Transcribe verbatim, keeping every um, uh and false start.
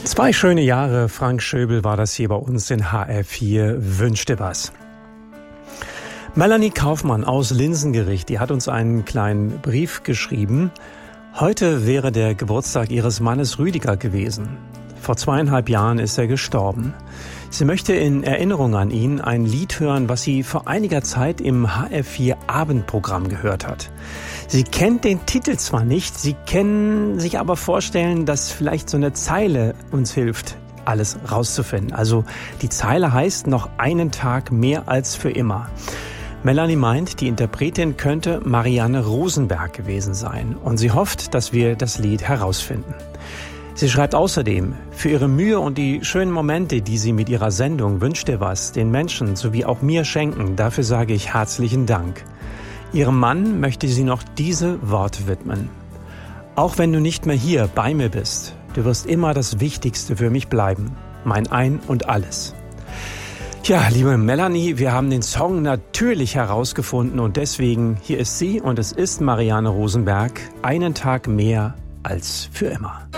Zwei schöne Jahre, Frank Schöbel war das hier bei uns in H R vier, wünschte was. Melanie Kaufmann aus Linsengericht, die hat uns einen kleinen Brief geschrieben. Heute wäre der Geburtstag ihres Mannes Rüdiger gewesen. Vor zweieinhalb Jahren ist er gestorben. Sie möchte in Erinnerung an ihn ein Lied hören, was sie vor einiger Zeit im H R vier Abendprogramm gehört hat. Sie kennt den Titel zwar nicht, sie können sich aber vorstellen, dass vielleicht so eine Zeile uns hilft, alles rauszufinden. Also die Zeile heißt noch einen Tag mehr als für immer. Melanie meint, die Interpretin könnte Marianne Rosenberg gewesen sein und sie hofft, dass wir das Lied herausfinden. Sie schreibt außerdem, für ihre Mühe und die schönen Momente, die sie mit ihrer Sendung Wünscht dir was den Menschen sowie auch mir schenken, dafür sage ich herzlichen Dank. Ihrem Mann möchte sie noch diese Worte widmen. Auch wenn du nicht mehr hier bei mir bist, du wirst immer das Wichtigste für mich bleiben, mein Ein und Alles. Ja, liebe Melanie, wir haben den Song natürlich herausgefunden und deswegen, hier ist sie und es ist Marianne Rosenberg, einen Tag mehr als für immer.